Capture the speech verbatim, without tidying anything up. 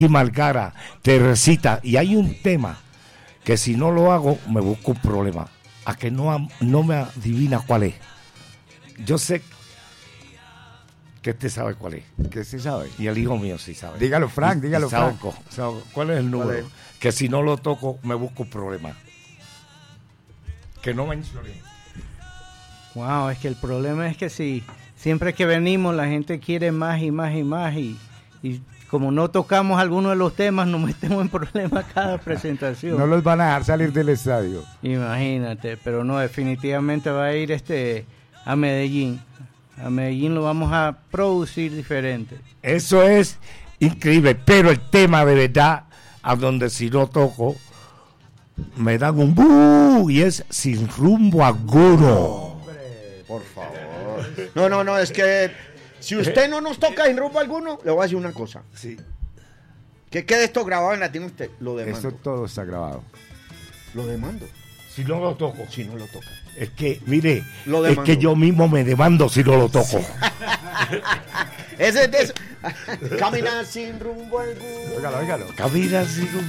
y Margara, Teresita, y hay un tema que si no lo hago me busco un problema, a que no, no me adivina cuál es. Yo sé que este sabe cuál es. ¿Qué sí sabe? Y el hijo mío sí sabe. Dígalo, Frank, y, dígalo, y Frank. Saoco, Saoco, ¿cuál es el número? Es? Que si no lo toco me busco un problema. Que no mencione. Wow, es que el problema es que si siempre que venimos la gente quiere más y más y más y, y como no tocamos alguno de los temas nos metemos en problemas cada presentación. No los van a dejar salir del estadio. Imagínate, pero no, definitivamente va a ir este a Medellín. A Medellín lo vamos a producir diferente. Eso es increíble, pero el tema de verdad, a donde si no toco, me dan un bu y es sin rumbo alguno. Por favor. No, no, no, es que si usted no nos toca sin rumbo alguno, le voy a decir una cosa. Sí. Que quede esto grabado en latino, usted lo demando. Esto todo está grabado. Lo demando. Si no lo toco. Si no lo toca. Es que, mire, Lo es que yo mismo me demando si no lo toco. Sí. Ese es de eso. Caminar sin rumbo alguno. Óigalo, óigalo. Caminar sin rumbo